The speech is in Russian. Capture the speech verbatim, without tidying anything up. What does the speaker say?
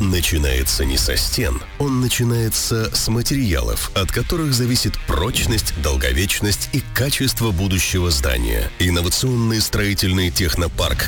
начинается не со стен, он начинается с материалов, от которых зависит прочность, долговечность и качество будущего здания. Инновационный строительный технопарк